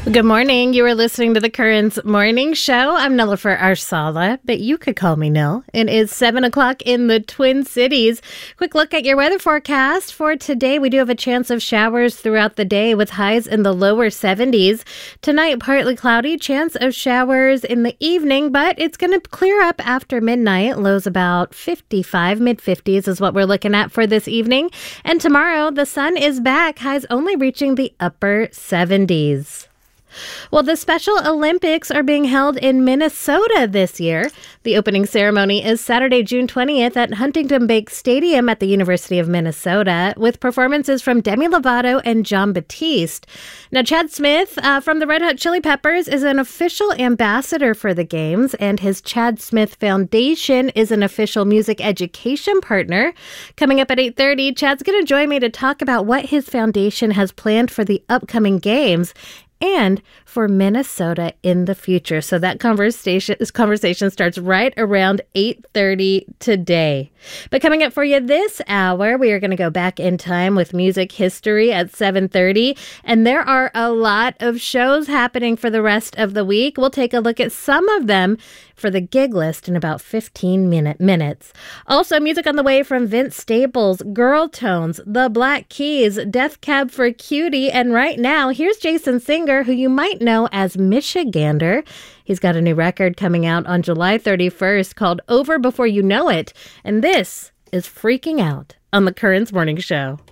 Good morning. You are listening to the Currents Morning Show. I'm Nilofer Arsala, but you could call me Nil. It is 7 o'clock in the Twin Cities. Quick look at your weather forecast for today. We do have a chance of showers throughout the day with highs in the lower 70s. Tonight, partly cloudy, chance of showers in the evening, but it's going to clear up after midnight. Lows about 55, mid-50s is what we're looking at for this evening. And tomorrow, the sun is back, highs only reaching the upper 70s. Well, the Special Olympics are being held in Minnesota this year. The opening ceremony is Saturday, June 20th at Huntington Bank Stadium at the University of Minnesota, with performances from Demi Lovato and Jon Batiste. Now, Chad Smith from the Red Hot Chili Peppers is an official ambassador for the Games, and his Chad Smith Foundation is an official music education partner. Coming up at 8:30, Chad's going to join me to talk about what his foundation has planned for the upcoming Games and for Minnesota in the future. So that conversation starts right around 8:30 today. But coming up for you this hour, we are going to go back in time with music history at 7:30. And there are a lot of shows happening for the rest of the week. We'll take a look at some of them for the gig list in about 15 minutes. Also, music on the way from Vince Staples, Girl Tones, The Black Keys, Death Cab for Cutie, and right now, here's Jason Singer, who you might know as Michigander. He's got a new record coming out on July 31st called Over Before You Know It, and this is Freaking Out on the Currents Morning Show.